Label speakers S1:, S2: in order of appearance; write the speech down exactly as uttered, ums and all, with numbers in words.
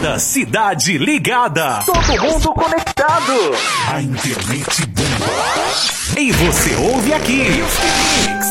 S1: Toda cidade ligada.
S2: Todo mundo conectado.
S1: A internet bomba. E você ouve aqui.